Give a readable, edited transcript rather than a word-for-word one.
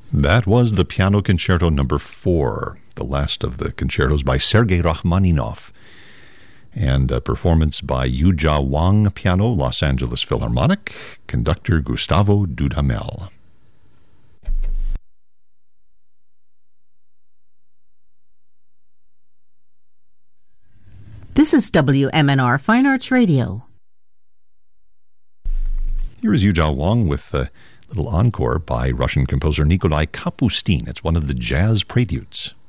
That was the Piano Concerto number 4, the last of the concertos by Sergei Rachmaninoff, and a performance by Yujia Wang piano, Los Angeles Philharmonic, conductor Gustavo Dudamel. This is WMNR Fine Arts Radio. Here is Yujia Wang with a little encore by Russian composer Nikolai Kapustin. It's one of the jazz preludes.